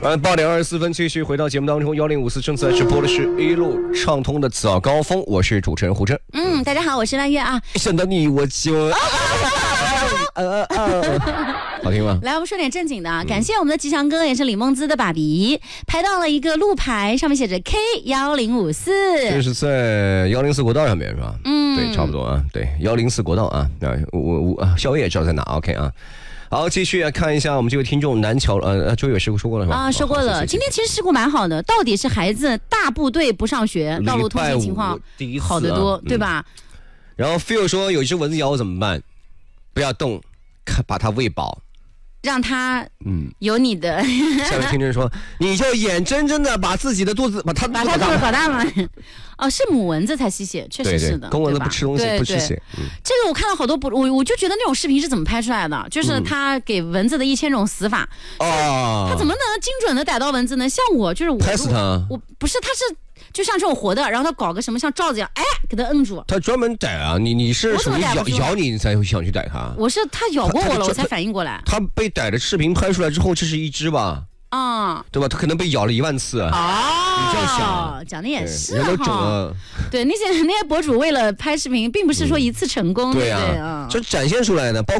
8点24分，继续回到节目当中，1054正在直播的是一路畅通的早高峰，我是主持人胡真。 大家好，我是蓝月啊。 想到你我就好听吗？ 来，我们说点正经的啊！感谢我们的吉祥哥，也是李梦姿的爸比，拍到了一个路牌，上面写着 K1054， 这是在104国道上面是吧？对，差不多啊。对，104国道啊，宵夜知道在哪 ？OK 啊。好，继续看一下我们这位听众南桥，周远师傅说过了是吧？ 说过了。今天其实事故蛮好的，到底是孩子大部队不上学，道路通行情况好得多，对吧？ 然后 Phil 说有一只蚊子咬我怎么办？不要动，把它喂饱。 让他有你的。 下面听众说，你就眼睁睁的把自己的肚子把它肚子搞大了。哦，是母蚊子才吸血，确实是的。 公蚊子不吃东西，不吃血。 这个我看了好多我就觉得那种视频是怎么拍出来的？就是他给蚊子的1000种死法。他怎么能精准的逮到蚊子呢？像我就是我拍死他， 我不是他是。就像这种活的，然后他搞个什么像罩子一样，给他摁住。 他专门逮啊！你是属于咬你才会想去逮他。 我是他咬过我了，我才反应过来。 他被逮的视频拍出来之后，这是一只吧？对吧？他可能被咬了1万次。你这样想， 讲的也是人都肿了。 对，那些博主为了拍视频，并不是说一次成功。 对啊，就展现出来的，包